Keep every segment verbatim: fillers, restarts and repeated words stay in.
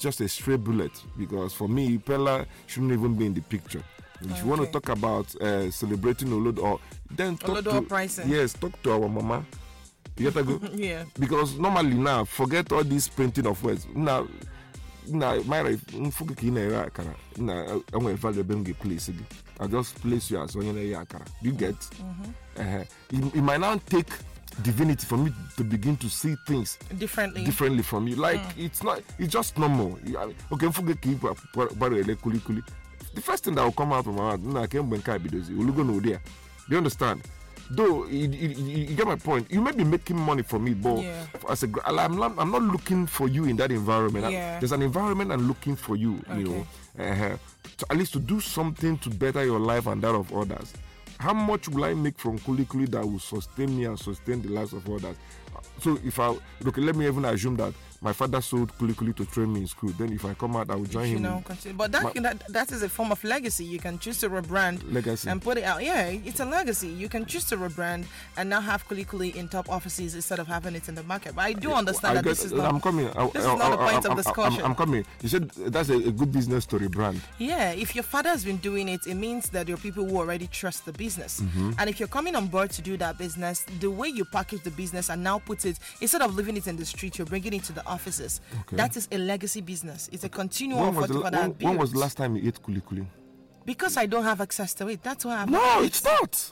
just a stray bullet because for me, Pella shouldn't even be in the picture. If okay. you want to talk about uh, celebrating Olodo, or then talk Olodo to pricing. Yes, talk to our mama. You get to go. Yeah. Because normally now, forget all this painting of words. Now, now my life, forget in a akara. Now I'm going to value the place. I just place you as one in a akara. You get. Mm-hmm. Uh, it, it might now take divinity for me to begin to see things differently differently from you. Like mm. it's not. It's just normal. Okay, forget keep kuli kuli. The first thing that will come out from my mouth, I can't when kai bidozi. We'll go no there. Do you understand? Though you, you, you get my point. You may be making money for me, but yeah. as a I'm not, I'm not looking for you in that environment. Yeah. There's an environment I'm looking for you. Okay. You know, uh, to, at least to do something to better your life and that of others. How much will I make from Kuli Kuli that will sustain me and sustain the lives of others? So if I okay, let me even assume that my father sold Kuli Kuli to train me in school. Then if I come out, I will join you him. Know, continue. But that, my, that that is a form of legacy. You can choose to rebrand legacy. and put it out. Yeah, it's a legacy. You can choose to rebrand and now have Kuli Kuli in top offices instead of having it in the market. But I do understand I that get, this is not. I'm coming. I, this I, is not I, the point I, of discussion. I'm, I'm coming. You said that's a, a good business to rebrand. Yeah, if your father has been doing it, it means that there are people who already trust the business. Mm-hmm. And if you're coming on board to do that business, the way you package the business and now put it, instead of leaving it in the street, you're bringing it to the offices. Okay. That is a legacy business. It's a continuum when was, of the, when, when was the last time you ate Kuli Kuli? Because I don't have access to it. That's why I'm No, not it's not.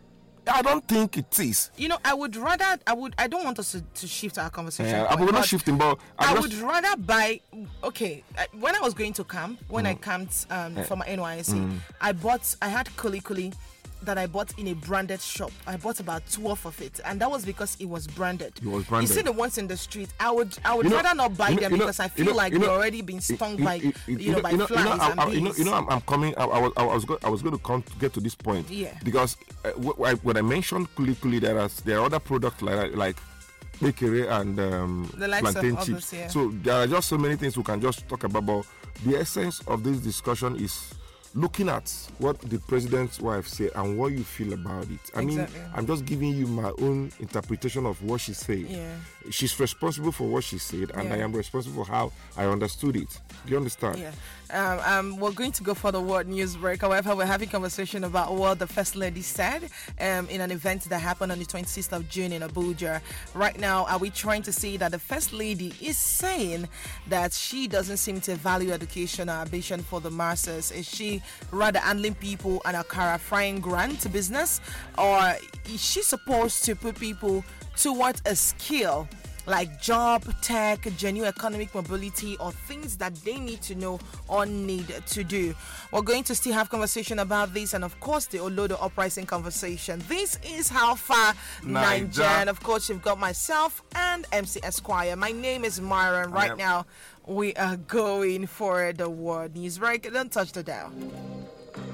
I don't think it is. You know, I would rather, I would, I don't want us to, to shift our conversation. Yeah, I would not shifting, but I, I would rather buy. Okay, I, when I was going to camp, when mm. I camped um, yeah. for my N Y S C, mm. I bought, I had Kuli Kuli that I bought in a branded shop. I bought about twelve of it, and that was because it was branded. It was branded. You see the ones in the street, I would, I would you know, rather not buy you know, them you know, because I feel you know, like you know, they're already been stung you, by, you, you, you know, by you know, flies you know, I, and I, bees. you know, you know, I'm, I'm coming. I, I was, I was, go, I was going to come to get to this point. Yeah. Because uh, w- when I mentioned Kuli Kuli, there are there are other products like like bakery and um, plantain chips. Others, yeah. So there are just so many things we can just talk about. But the essence of this discussion is looking at what the president's wife said and what you feel about it. I exactly. mean, I'm just giving you my own interpretation of what she said. Yeah. She's responsible for what she said, and yeah. I am responsible for how I understood it. Do you understand? Yeah. Um, um, we're going to go for the world news break. However, we're having conversation about what the First Lady said um, in an event that happened on the twenty-sixth of June in Abuja. Right now, are we trying to say that the First Lady is saying that she doesn't seem to value education or ambition for the masses? Is she rather handling people and a Akara frying grant business? Or is she supposed to put people towards a skill like job, tech, genuine economic mobility, or things that they need to know or need to do? We're going to still have conversation about this, and of course the Olodo uprising conversation. This is How Far Niger, and of course you've got myself and M C Esquire. My name is Myron. Right now we are going for the world news break. Don't touch the dial.